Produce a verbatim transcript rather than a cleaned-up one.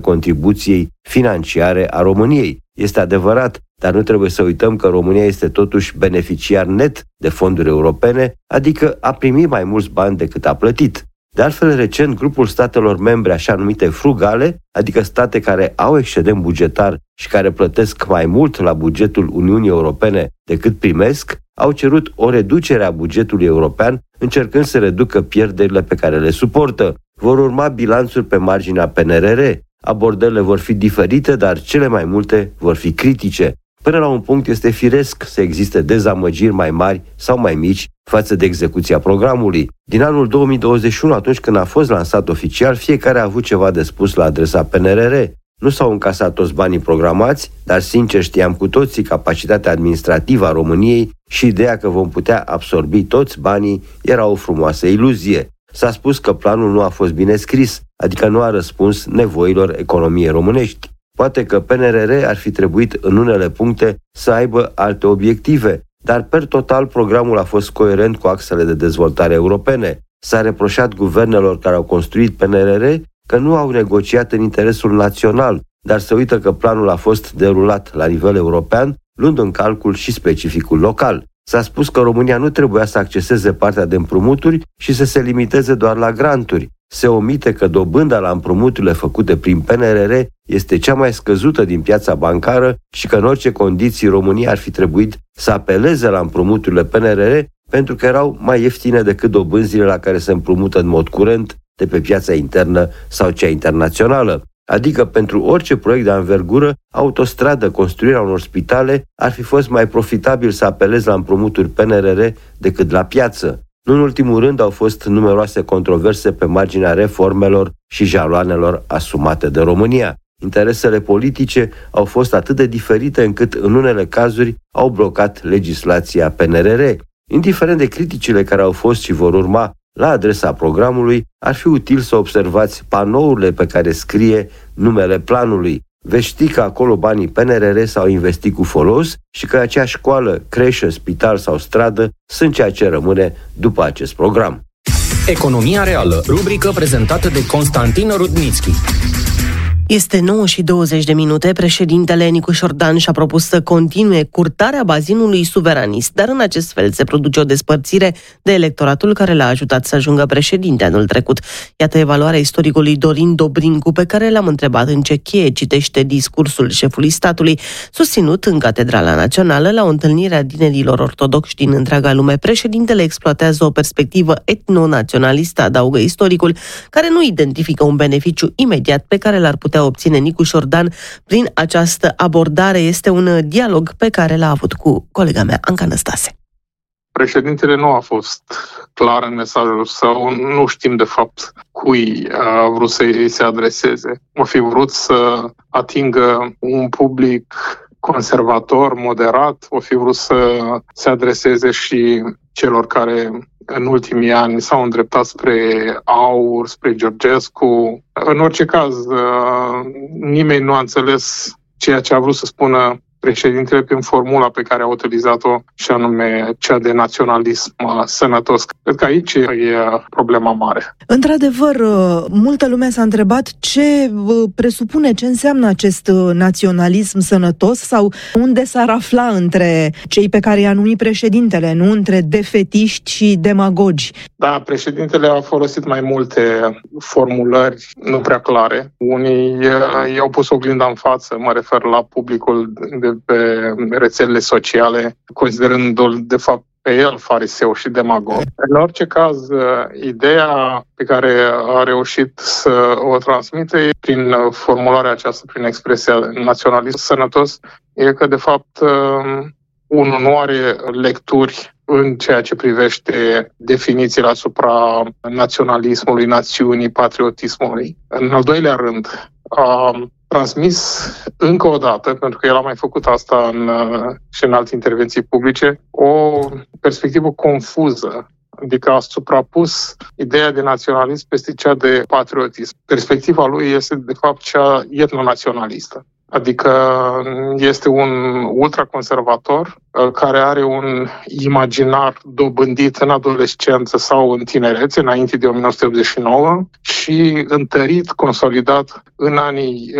contribuției financiare a României. Este adevărat, dar nu trebuie să uităm că România este totuși beneficiar net de fonduri europene, adică a primit mai mulți bani decât a plătit. De altfel, recent, grupul statelor membre așa numite frugale, adică state care au excedent bugetar și care plătesc mai mult la bugetul Uniunii Europene decât primesc, au cerut o reducere a bugetului european, încercând să reducă pierderile pe care le suportă. Vor urma bilanțuri pe marginea P N R R. Abordările vor fi diferite, dar cele mai multe vor fi critice. Până la un punct este firesc să existe dezamăgiri mai mari sau mai mici față de execuția programului. Din anul două mii douăzeci și unu, atunci când a fost lansat oficial, fiecare a avut ceva de spus la adresa P N R R. Nu s-au încasat toți banii programați, dar sincer știam cu toții capacitatea administrativă a României și ideea că vom putea absorbi toți banii era o frumoasă iluzie. S-a spus că planul nu a fost bine scris, adică nu a răspuns nevoilor economiei românești. Poate că P N R R ar fi trebuit în unele puncte să aibă alte obiective, dar per total programul a fost coerent cu axele de dezvoltare europene. S-a reproșat guvernelor care au construit P N R R că nu au negociat în interesul național, dar se uită că planul a fost derulat la nivel european, luând în calcul și specificul local. S-a spus că România nu trebuia să acceseze partea de împrumuturi și să se limiteze doar la granturi. Se omite că dobânda la împrumuturile făcute prin P N R R este cea mai scăzută din piața bancară și că în orice condiții România ar fi trebuit să apeleze la împrumuturile P N R R pentru că erau mai ieftine decât dobânzile la care se împrumută în mod curent de pe piața internă sau cea internațională. Adică pentru orice proiect de anvergură, autostradă, construirea unor spitale, ar fi fost mai profitabil să apelezi la împrumuturi P N R R decât la piață. Nu în ultimul rând au fost numeroase controverse pe marginea reformelor și jaloanelor asumate de România. Interesele politice au fost atât de diferite încât în unele cazuri au blocat legislația P N R R. Indiferent de criticile care au fost și vor urma la adresa programului, ar fi util să observați panourile pe care scrie numele planului. Veți ști că acolo banii P N R R s-au investit cu folos și că acea școală, creșă, spital sau stradă sunt ceea ce rămâne după acest program. Economia reală, rubrică prezentată de Constantin Rudnitschi. Este nouă și douăzeci de minute. Președintele Nicu Șordan și-a propus să continue curtarea bazinului suveranist, dar în acest fel se produce o despărțire de electoratul care l-a ajutat să ajungă președinte anul trecut. Iată evaluarea istoricului Dorin Dobrincu, pe care l-am întrebat în ce cheie citește discursul șefului statului, susținut în Catedrala Națională la o întâlnire a tinerilor ortodoxi din întreaga lume. Președintele exploatează o perspectivă etno-naționalistă, adaugă istoricul, care nu identifică un beneficiu imediat pe care l-ar putea obține Nicu Șordan prin această abordare. Este un dialog pe care l-a avut cu colega mea, Anca Năstase. Președintele nu a fost clar în mesajul său, nu știm de fapt cui a vrut să îi se adreseze. O fi vrut să atingă un public conservator, moderat, o fi vrut să se adreseze și celor care în ultimii ani s-au îndreptat spre Aur, spre Georgescu. În orice caz, nimeni nu a înțeles ceea ce a vrut să spună președintele prin formula pe care a utilizat-o, și anume cea de naționalism sănătos. Cred că aici e problema mare. Într-adevăr, multă lume s-a întrebat ce presupune, ce înseamnă acest naționalism sănătos sau unde s-ar afla între cei pe care i-a numit președintele, nu între defetiști și demagogi. Da, președintele a folosit mai multe formulări nu prea clare. Unii i-au pus oglinda în față, mă refer la publicul de pe rețelele sociale, considerându-l de fapt pe el fariseu și demagog. În orice caz, ideea pe care a reușit să o transmite prin formularea aceasta, prin expresia naționalism sănătos, e că de fapt unul nu are lecturi în ceea ce privește definițiile asupra naționalismului, națiunii, patriotismului. În al doilea rând, a transmis încă o dată, pentru că el a mai făcut asta în, și în alte intervenții publice, o perspectivă confuză, adică a suprapus ideea de naționalism peste cea de patriotism. Perspectiva lui este de fapt cea etnonaționalistă. Adică este un ultraconservator care are un imaginar dobândit în adolescență sau în tinerețe, înainte de o mie nouă sute optzeci și nouă, și întărit, consolidat în anii